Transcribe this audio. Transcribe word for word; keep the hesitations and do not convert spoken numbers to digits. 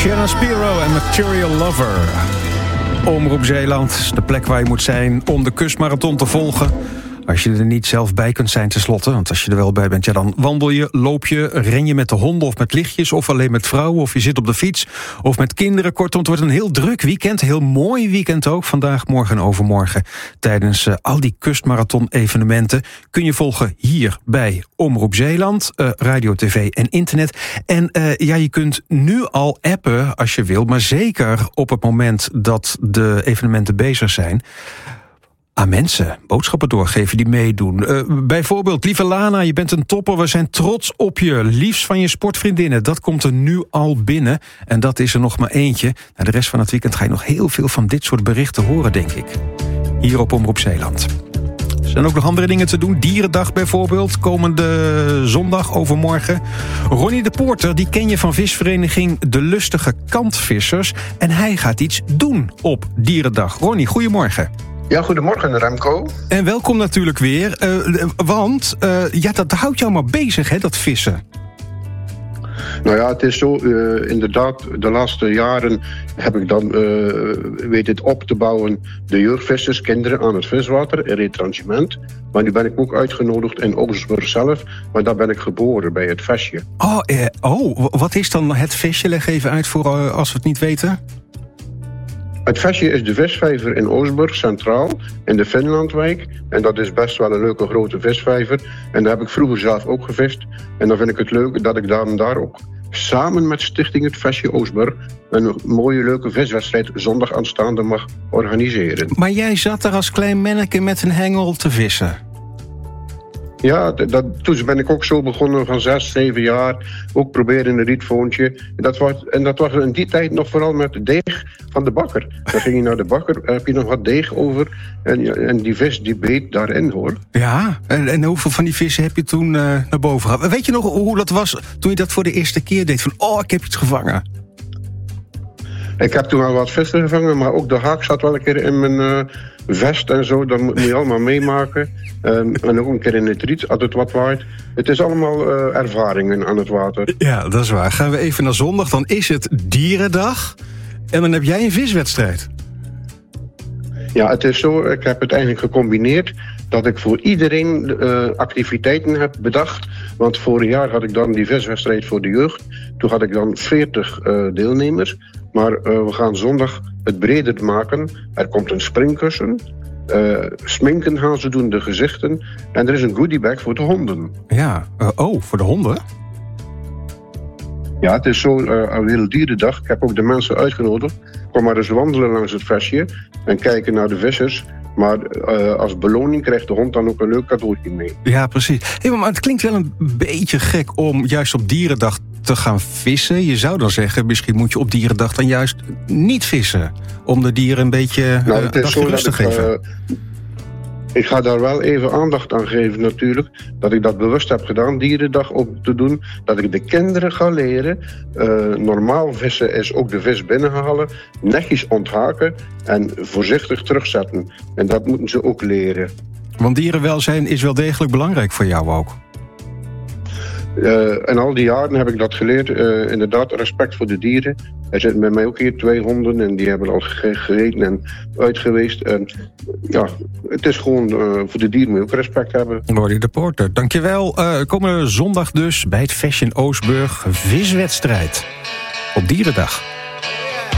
Shanna Spiro en Material Lover. Omroep Zeeland, de plek waar je moet zijn om de kustmarathon te volgen. Als je er niet zelf bij kunt zijn tenslotte, want als je er wel bij bent, ja, dan wandel je, loop je, ren je met de honden of met lichtjes, of alleen met vrouwen, of je zit op de fiets, of met kinderen. Kortom, het wordt een heel druk weekend, heel mooi weekend ook. Vandaag, morgen en overmorgen. Tijdens uh, al die kustmarathon-evenementen kun je volgen hier bij Omroep Zeeland, uh, radio, tv en internet. En uh, ja, je kunt nu al appen als je wil, maar zeker op het moment dat de evenementen bezig zijn, aan mensen boodschappen doorgeven die meedoen. Uh, bijvoorbeeld, lieve Lana, je bent een topper. We zijn trots op je. Liefst van je sportvriendinnen. Dat komt er nu al binnen. En dat is er nog maar eentje. Nou, de rest van het weekend ga je nog heel veel van dit soort berichten horen, denk ik. Hier op Omroep Zeeland. Er zijn ook nog andere dingen te doen. Dierendag bijvoorbeeld, komende zondag, overmorgen. Ronnie de Poorter, die ken je van visvereniging De Lustige Kantvissers. En hij gaat iets doen op Dierendag. Ronnie, goedemorgen. Ja, goedemorgen Remco. En welkom natuurlijk weer, uh, want uh, ja, dat houdt jou maar bezig, hè, dat vissen. Nou ja, het is zo, uh, inderdaad, de laatste jaren heb ik dan uh, weet het op te bouwen de jeugdvissers, kinderen aan het viswater, in retranchement. Maar nu ben ik ook uitgenodigd in Oostburg zelf, maar daar ben ik geboren bij het Vesje. Oh, eh, oh, wat is dan het Vesje? Leg even uit voor uh, als we het niet weten. Het Vesje is de visvijver in Oostburg, centraal, in de Finlandwijk. En dat is best wel een leuke grote visvijver. En daar heb ik vroeger zelf ook gevist. En dan vind ik het leuk dat ik dan daar ook samen met Stichting Het Vesje Oostburg een mooie leuke viswedstrijd zondag aanstaande mag organiseren. Maar jij zat daar als klein manneke met een hengel te vissen? Ja, dat, toen ben ik ook zo begonnen van zes, zeven jaar. Ook proberen een rietvoontje. Dat was, en dat was in die tijd nog vooral met deeg van de bakker. Dan ging je naar de bakker, heb je nog wat deeg over. En, en die vis die beet daarin, hoor. Ja, en, en hoeveel van die vissen heb je toen uh, naar boven gehad? Weet je nog hoe dat was toen je dat voor de eerste keer deed? Van, oh, ik heb iets gevangen. Ik heb toen al wat vissen gevangen, maar ook de haak zat wel een keer in mijn uh, vest en zo. Dat moet je allemaal meemaken. Um, en ook een keer in het riet, als het wat waait. Het is allemaal uh, ervaringen aan het water. Ja, dat is waar. Gaan we even naar zondag, dan is het Dierendag. En dan heb jij een viswedstrijd. Ja, het is zo, ik heb het eigenlijk gecombineerd dat ik voor iedereen uh, activiteiten heb bedacht. Want vorig jaar had ik dan die viswedstrijd voor de jeugd. Toen had ik dan veertig uh, deelnemers. Maar uh, we gaan zondag het breder maken. Er komt een springkussen. Uh, sminken gaan ze doen, de gezichten. En er is een goodiebag voor de honden. Ja, uh, oh, voor de honden? Ja, het is zo, uh, Werelddierendag. Ik heb ook de mensen uitgenodigd. Kom maar eens wandelen langs het Vesje en kijken naar de vissers. Maar uh, als beloning krijgt de hond dan ook een leuk cadeautje mee. Ja, precies. Hey, maar het klinkt wel een beetje gek om juist op Dierendag te gaan vissen. Je zou dan zeggen, misschien moet je op Dierendag dan juist niet vissen. Om de dieren een beetje nou, uh, het is zo rust te dat ik, geven. Uh, ik ga daar wel even aandacht aan geven natuurlijk. Dat ik dat bewust heb gedaan, Dierendag ook te doen. Dat ik de kinderen ga leren. Uh, normaal vissen is ook de vis binnenhalen. Netjes onthaken en voorzichtig terugzetten. En dat moeten ze ook leren. Want dierenwelzijn is wel degelijk belangrijk voor jou ook. Uh, en al die jaren heb ik dat geleerd. Uh, inderdaad, respect voor de dieren. Er zitten bij mij ook hier twee honden en die hebben al gegeten en uitgeweest. En ja, het is gewoon, uh, voor de dieren moet je ook respect hebben. Ronnie de Poorter, dankjewel. Uh, komende zondag dus bij het Vesje in Oostburg. Viswedstrijd op Dierendag.